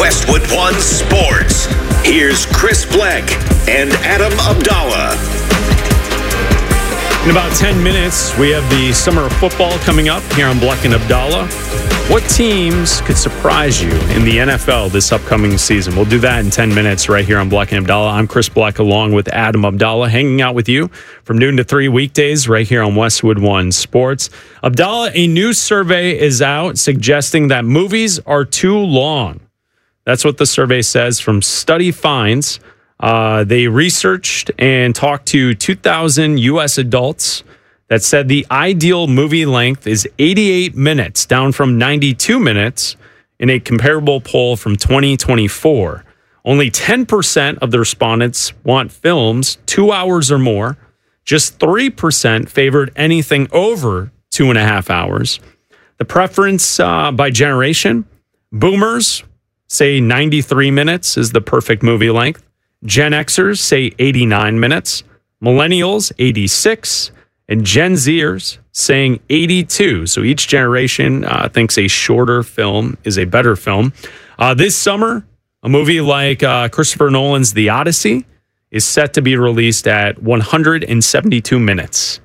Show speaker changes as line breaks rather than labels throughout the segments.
Westwood One Sports. Here's Chris Bleck and Adam Abdallah.
In about 10 minutes, we have the summer of football coming up here on Bleck and Abdallah. What teams could surprise you in the NFL this upcoming season? We'll do that in 10 minutes right here on Bleck and Abdallah. I'm Chris Bleck along with Adam Abdallah, hanging out with you from noon to 3 weekdays right here on Westwood One Sports. Abdallah, a new survey is out suggesting that movies are too long. That's what the survey says from Study Finds. They researched and talked to 2,000 U.S. adults that said the ideal movie length is 88 minutes, down from 92 minutes in a comparable poll from 2024. Only 10% of the respondents want films 2 hours or more. Just 3% favored anything over 2.5 hours. The preference by generation, boomers say 93 minutes is the perfect movie length. Gen Xers say 89 minutes. Millennials, 86. And Gen Zers saying 82. So each generation thinks a shorter film is a better film. This summer, a movie like Christopher Nolan's The Odyssey is set to be released at 172 minutes.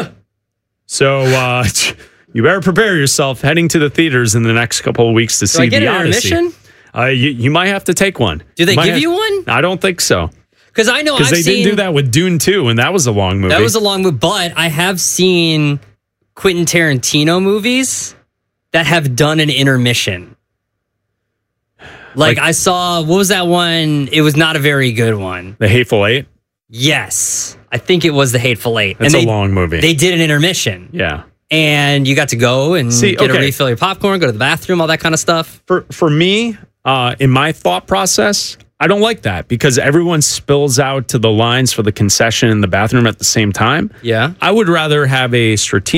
So you better prepare yourself heading to the theaters in the next couple of weeks to see The Odyssey.
Intermission?
You might have to take one.
Do they give you one?
I don't think so.
Because I know
they didn't do that with Dune 2, and that was a long movie.
That was a long movie, but I have seen Quentin Tarantino movies that have done an intermission. Like I saw, what was that one? It was not a very good one.
The Hateful Eight?
Yes. I think it was The Hateful Eight.
It's a long movie.
They did an intermission.
Yeah.
And you got to go and get a refill your popcorn, go to the bathroom, all that kind of stuff.
For me, in my thought process, I don't like that because everyone spills out to the lines for the concession in the bathroom at the same time.
Yeah.
I would rather have a strategic